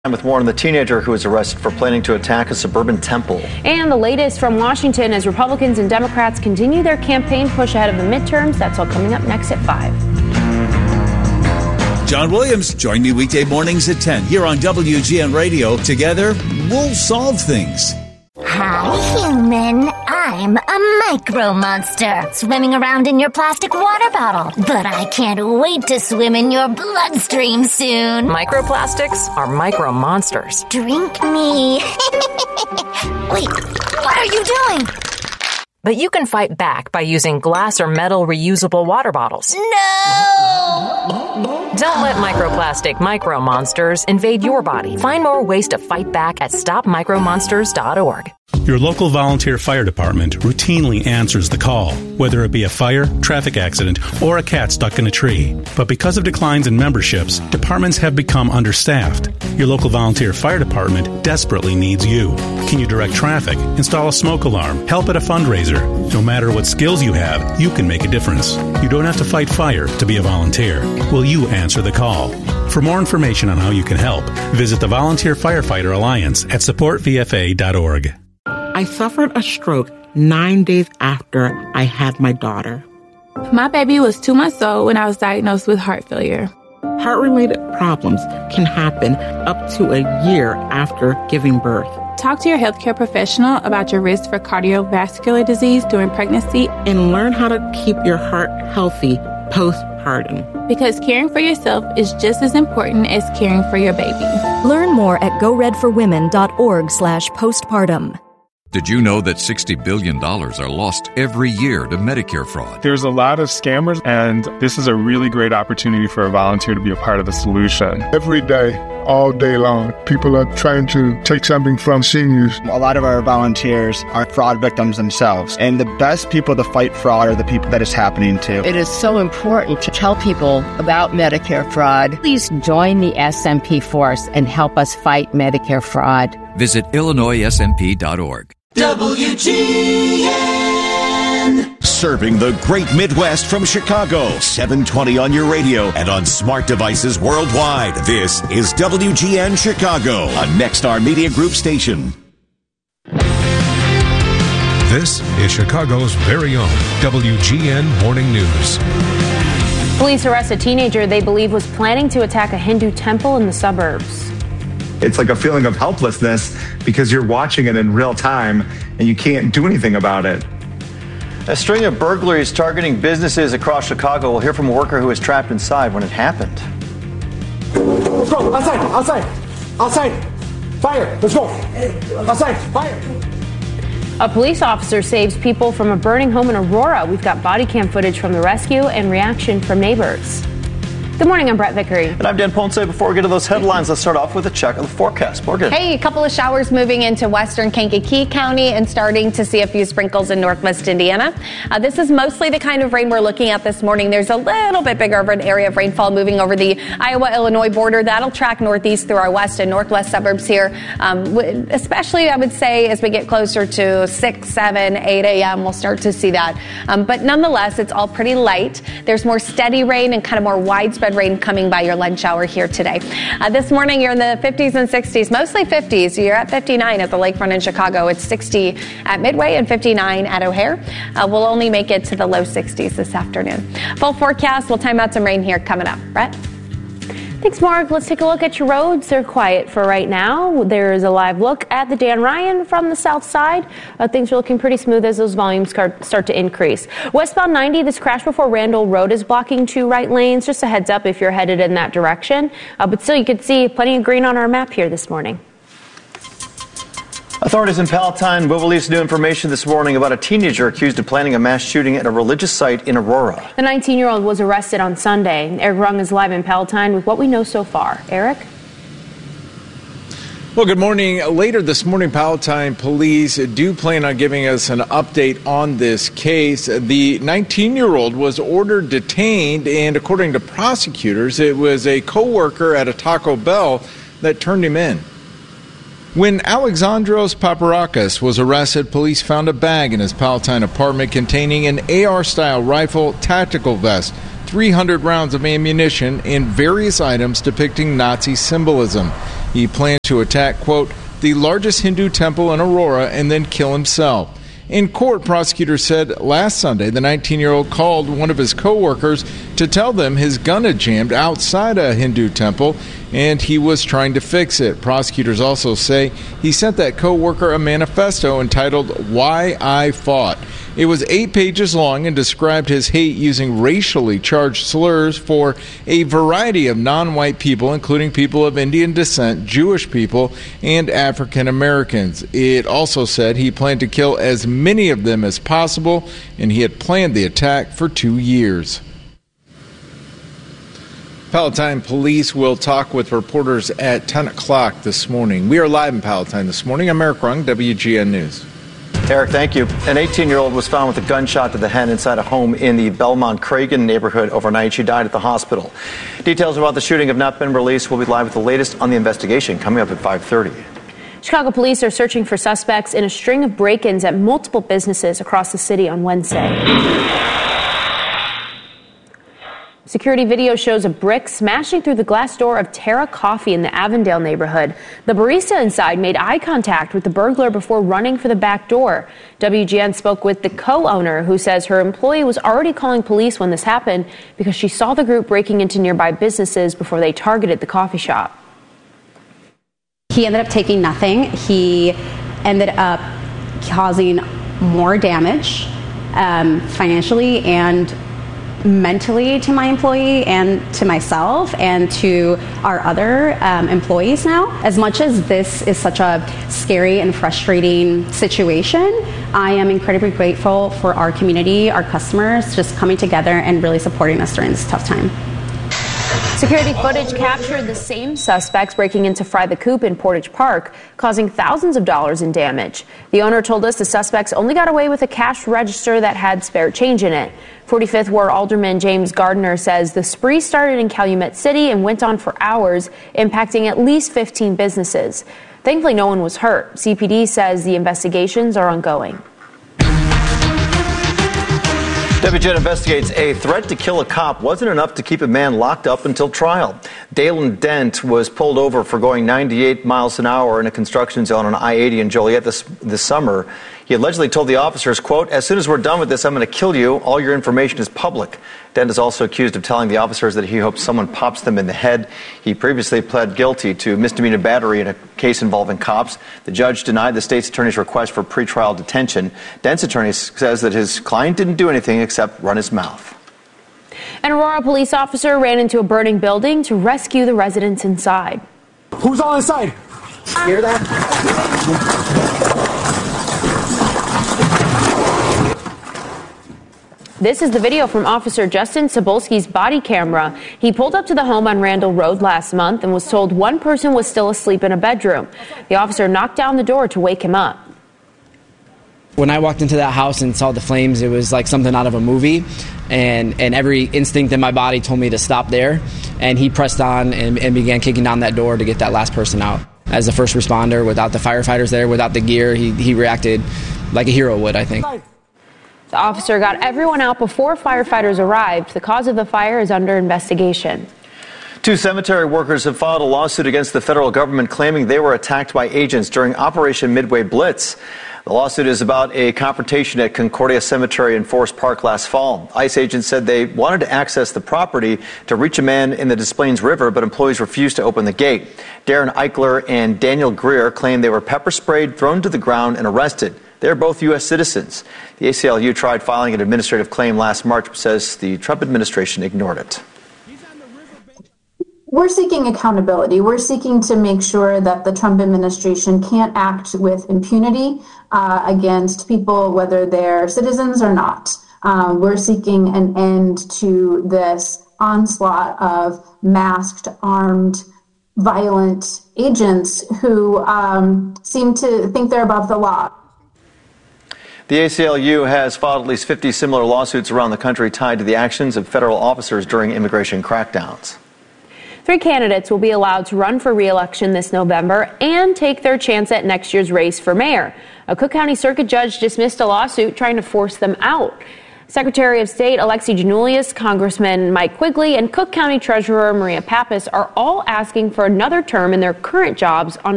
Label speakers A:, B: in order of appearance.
A: With more on the teenager who was arrested for planning to attack a suburban temple.
B: And the latest from Washington as Republicans and Democrats continue their campaign push ahead of the midterms. That's all coming up next at 5.
C: John Williams, join me weekday mornings at 10 here on WGN Radio. Together, we'll solve things.
D: Hi, human. I'm a micro monster swimming around in your plastic water bottle. But I can't wait to swim in your bloodstream soon.
E: Microplastics are micro monsters.
D: Drink me. Wait, what are you doing?
E: But you can fight back by using glass or metal reusable water bottles.
D: No!
E: Don't let microplastic micro monsters invade your body. Find more ways to fight back at stopmicromonsters.org.
F: Your local volunteer fire department routinely answers the call, whether it be a fire, traffic accident, or a cat stuck in a tree. But because of declines in memberships, departments have become understaffed. Your local volunteer fire department desperately needs you. Can you direct traffic, install a smoke alarm, help at a fundraiser? No matter what skills you have, you can make a difference. You don't have to fight fire to be a volunteer. Will you answer the call? For more information on how you can help, visit the Volunteer Firefighter Alliance at supportvfa.org.
G: I suffered a stroke 9 days after I had my daughter.
H: My baby was 2 months old when I was diagnosed with heart failure.
G: Heart-related problems can happen up to a year after giving birth.
H: Talk to your healthcare professional about your risk for cardiovascular disease during pregnancy
G: and learn how to keep your heart healthy postpartum.
H: Because caring for yourself is just as important as caring for your baby.
I: Learn more at goredforwomen.org/postpartum.
J: Did you know that $60 billion are lost every year to Medicare fraud?
K: There's a lot of scammers, and this is a really great opportunity for a volunteer to be a part of the solution.
L: Every day, all day long, people are trying to take something from seniors.
M: A lot of our volunteers are fraud victims themselves, and the best people to fight fraud are the people that it's happening to.
N: It is so important to tell people about Medicare fraud. Please join the SMP force and help us fight Medicare fraud.
J: Visit IllinoisSMP.org.
O: WGN. Serving the great Midwest from Chicago. 720 on your radio and on smart devices worldwide. This is WGN Chicago, a Nexstar Media Group station.
P: This is Chicago's very own WGN Morning News.
B: Police arrest a teenager they believe was planning to attack a Hindu temple in the suburbs.
Q: It's like a feeling of helplessness because you're watching it in real time and you can't do anything about it.
A: A string of burglaries targeting businesses across Chicago. We'll hear from a worker who was trapped inside when it happened.
R: Let's go. Outside. Fire. Let's go. Outside. Fire.
B: A police officer saves people from a burning home in Aurora. We've got body cam footage from the rescue and reaction from neighbors. Good morning, I'm Brett Vickery.
A: And I'm Dan Ponce. Before we get to those headlines, let's start off with a check of the forecast. Morgan.
S: Hey, a couple of showers moving into western Kankakee County and starting to see a few sprinkles in northwest Indiana. This is mostly the kind of rain we're looking at this morning. There's a little bit bigger of an area of rainfall moving over the Iowa-Illinois border. That'll track northeast through our west and northwest suburbs here. Especially, I would say, as we get closer to 6, 7, 8 a.m., we'll start to see that. But nonetheless, it's all pretty light. There's more steady rain and kind of more widespread rain coming by your lunch hour here today. This morning, you're in the 50s and 60s, mostly 50s. You're at 59 at the lakefront in Chicago. It's 60 at Midway and 59 at O'Hare. We'll only make it to the low 60s this afternoon. Full forecast. We'll time out some rain here coming up. Brett?
B: Thanks, Mark. Let's take a look at your roads. They're quiet for right now. There is a live look at the Dan Ryan from the south side. Things are looking pretty smooth as those volumes start to increase. Westbound 90, this crash before Randall Road is blocking 2 right lanes. Just a heads up if you're headed in that direction. But still, you can see plenty of green on our map here this morning.
A: Authorities in Palatine will release new information this morning about a teenager accused of planning a mass shooting at a religious site in Aurora.
B: The 19-year-old was arrested on Sunday. Eric Rung is live in Palatine with what we know so far. Eric?
T: Well, good morning. Later this morning, Palatine police do plan on giving us an update on this case. The 19-year-old was ordered detained, and according to prosecutors, it was a co-worker at a Taco Bell that turned him in. When Alexandros Paparakis was arrested, police found a bag in his Palatine apartment containing an AR-style rifle, tactical vest, 300 rounds of ammunition, and various items depicting Nazi symbolism. He planned to attack, quote, the largest Hindu temple in Aurora and then kill himself. In court, prosecutors said last Sunday the 19-year-old called one of his co-workers to tell them his gun had jammed outside a Hindu temple and he was trying to fix it. Prosecutors also say he sent that co-worker a manifesto entitled Why I Fought. It was 8 pages long and described his hate using racially charged slurs for a variety of non-white people, including people of Indian descent, Jewish people, and African Americans. It also said he planned to kill as many of them as possible, and he had planned the attack for 2 years. Palatine Police will talk with reporters at 10 o'clock this morning. We are live in Palatine this morning. I'm Eric Rung, WGN News.
A: Eric, thank you. An 18-year-old was found with a gunshot to the head inside a home in the Belmont-Cragen neighborhood overnight. She died at the hospital. Details about the shooting have not been released. We'll be live with the latest on the investigation coming up at 5:30.
B: Chicago police are searching for suspects in a string of break-ins at multiple businesses across the city on Wednesday. Security video shows a brick smashing through the glass door of Terra Coffee in the Avondale neighborhood. The barista inside made eye contact with the burglar before running for the back door. WGN spoke with the co-owner, who says her employee was already calling police when this happened because she saw the group breaking into nearby businesses before they targeted the coffee shop.
I: He ended up taking nothing. He ended up causing more damage financially and mentally to my employee and to myself and to our other employees now. As much as this is such a scary and frustrating situation, I am incredibly grateful for our community, our customers, just coming together and really supporting us during this tough time.
B: Security footage captured the same suspects breaking into Fry the Coop in Portage Park, causing thousands of dollars in damage. The owner told us the suspects only got away with a cash register that had spare change in it. 45th Ward Alderman James Gardner says the spree started in Calumet City and went on for hours, impacting at least 15 businesses. Thankfully, no one was hurt. CPD says the investigations are ongoing.
A: WGN investigates a threat to kill a cop wasn't enough to keep a man locked up until trial. Dalen Dent was pulled over for going 98 miles an hour in a construction zone on I-80 in Joliet this summer. He allegedly told the officers, quote, as soon as we're done with this, I'm going to kill you. All your information is public. Dent is also accused of telling the officers that he hopes someone pops them in the head. He previously pled guilty to misdemeanor battery in a case involving cops. The judge denied the state's attorney's request for pretrial detention. Dent's attorney says that his client didn't do anything except run his mouth.
B: An Aurora police officer ran into a burning building to rescue the residents inside.
R: Who's all inside? Hear that?
B: This is the video from Officer Justin Cebulski's body camera. He pulled up to the home on Randall Road last month and was told one person was still asleep in a bedroom. The officer knocked down the door to wake him up.
U: When I walked into that house and saw the flames, it was like something out of a movie, and every instinct in my body told me to stop there, and he pressed on and began kicking down that door to get that last person out. As a first responder, without the firefighters there, without the gear, he reacted like a hero would, I think.
B: The officer got everyone out before firefighters arrived. The cause of the fire is under investigation.
A: 2 cemetery workers have filed a lawsuit against the federal government claiming they were attacked by agents during Operation Midway Blitz. The lawsuit is about a confrontation at Concordia Cemetery in Forest Park last fall. ICE agents said they wanted to access the property to reach a man in the Des Plaines River, but employees refused to open the gate. Darren Eichler and Daniel Greer claimed they were pepper sprayed, thrown to the ground, and arrested. They're both U.S. citizens. The ACLU tried filing an administrative claim last March, but says the Trump administration ignored it.
V: We're seeking accountability. We're seeking to make sure that the Trump administration can't act with impunity against people, whether they're citizens or not. We're seeking an end to this onslaught of masked, armed, violent agents who seem to think they're above the law.
A: The ACLU has filed at least 50 similar lawsuits around the country tied to the actions of federal officers during immigration crackdowns.
B: 3 candidates will be allowed to run for re-election this November and take their chance at next year's race for mayor. A Cook County Circuit judge dismissed a lawsuit trying to force them out. Secretary of State Alexi Giannoulias, Congressman Mike Quigley, and Cook County Treasurer Maria Pappas are all asking for another term in their current jobs on